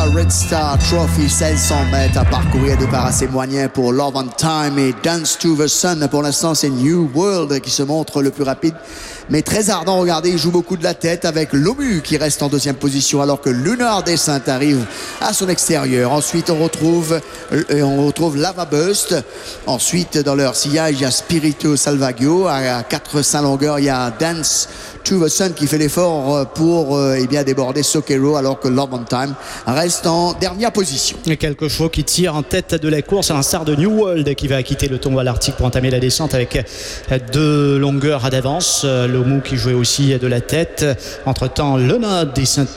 la Red Star Trophy, 1600 mètres à parcourir, départ assez moyen pour Love on Time et Dance to the Sun. Pour l'instant, c'est New World qui se montre le plus rapide, mais très ardent. Regardez, il joue beaucoup de la tête avec Lomu qui reste en deuxième position, alors que Lunar Descent arrive à son extérieur. Ensuite, on retrouve Lava Burst. Ensuite, dans leur sillage, il y a Spirito Salvaggio. À 400 longueurs, il y a Dance to the Sun qui fait l'effort pour déborder Sokero, alors que Love on Time reste en dernière position. Et quelques chevaux qui tirent en tête de la course, à l'instar de New World qui va quitter le tombeau à l'Arctique pour entamer la descente avec 2 longueurs d'avance. Lomu qui jouait aussi de la tête. Entre-temps, Lunar Descent